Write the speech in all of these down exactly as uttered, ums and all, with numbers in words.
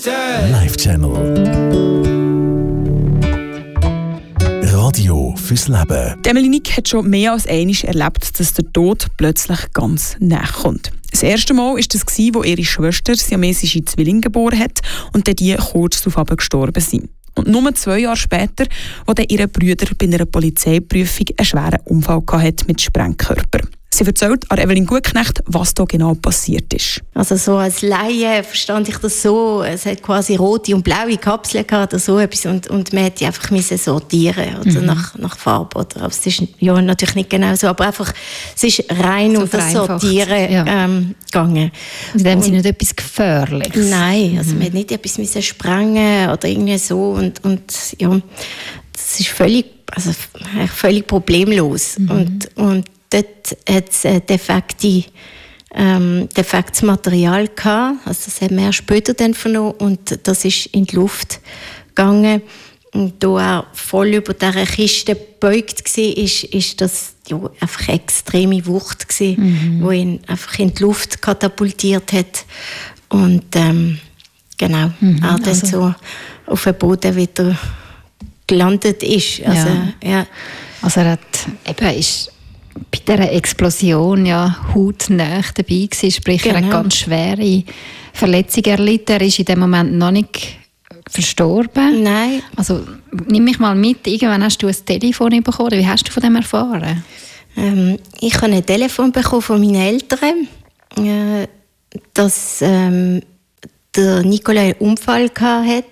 Live Channel. Radio fürs Leben. Emily Nick hat schon mehr als einmal erlebt, dass der Tod plötzlich ganz nahe kommt. Das erste Mal war das, als ihre Schwester siamesische Zwillinge geboren hat und dann die kurz darauf gestorben sind. Und nur zwei Jahre später, als dann ihre Brüder bei einer Polizeiprüfung einen schweren Unfall hatte mit Sprengkörper. Sie erzählt an Evelyn Gutknecht, was da genau passiert ist. Also so als Laie verstand ich das so, es hat quasi rote und blaue Kapseln gehabt oder so etwas und, und man hätte einfach müssen sortieren oder mhm. nach, nach Farbe. Oder, aber es ist ja natürlich nicht genau so, aber einfach, es ist rein so um das Sortieren ja. ähm, gegangen. Und in dem Sinne nicht etwas Gefährliches? Nein, also mhm. man hätte nicht etwas müssen sprengen oder irgendwie so und, und ja, das ist völlig, also völlig problemlos. Mhm. Und, und dort hat es äh, defekte, ähm, defektes Material gehabt. Also das haben wir erst später dann vernommen und das ist in die Luft gegangen. Und da er voll über dieser Kiste gebeugt war, ist, ist das ja, einfach eine extreme Wucht gewesen, mhm. die ihn einfach in die Luft katapultiert hat. Und ähm, genau, mhm. er dann also so auf den Boden wieder gelandet ist. Also, ja. Ja. Also er hat eben ist bei dieser Explosion ja hautnah dabei gewesen, sprich genau. Er hat ganz schwere Verletzungen erlitten. Er ist in dem Moment noch nicht verstorben. Nein. Also nimm mich mal mit, irgendwann hast du ein Telefon bekommen, oder wie hast du von dem erfahren? Ähm, ich habe ein Telefon bekommen von meinen Eltern, äh, dass ähm, der Nicola einen Unfall hatte.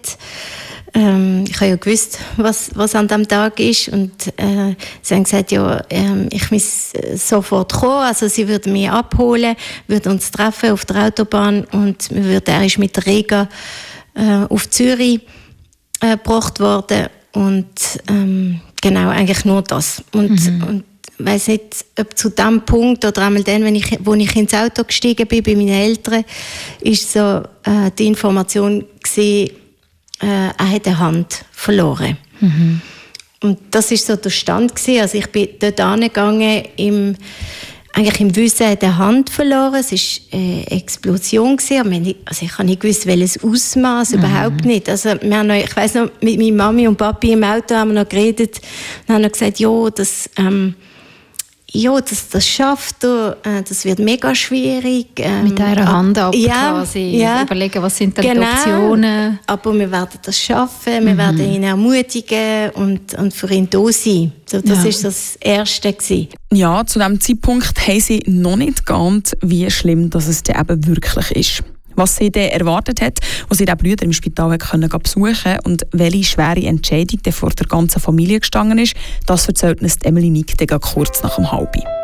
Ähm, ich habe ja gewusst, was, was an diesem Tag ist und äh, sie haben gesagt, ja, ähm, ich muss sofort kommen, also sie würden mich abholen, würden uns treffen auf der Autobahn und wir würden, er ist mit der Rega äh, auf Zürich äh, gebracht worden und ähm, genau, eigentlich nur das. Und, mhm. und ich weiss nicht, ob zu dem Punkt oder einmal dann, wenn ich, wo ich ins Auto gestiegen bin bei meinen Eltern, ist so äh, die Information gewesen, er hat eine Hand verloren. Mhm. Und das war so der Stand gewesen. Also ich bin dort hingegangen, im, eigentlich im Wissen, er hat eine Hand verloren. Es war eine Explosion gewesen. Aber ich, also ich habe nicht gewusst, welches Ausmaß, mhm. überhaupt nicht. Also wir haben noch, ich weiss noch, mit meiner Mami und Papi im Auto haben wir noch geredet und haben noch gesagt, ja, das, ähm, ja, das, das schafft er, das wird mega schwierig. Ähm, Mit einer Hand ab ja, quasi ja, überlegen, was sind denn genau, die Optionen. Aber wir werden das schaffen, wir mhm. werden ihn ermutigen und, und für ihn da sein. So, das war ja. das Erste gewesen. Ja, zu diesem Zeitpunkt haben sie noch nicht geahnt, wie schlimm dass es dann eben wirklich ist. Was sie dann erwartet hat, als sie den Brüder im Spital können besuchen und welche schwere Entscheidung vor der ganzen Familie gestanden ist, das erzählt uns Emily Nick kurz nach dem Halbi.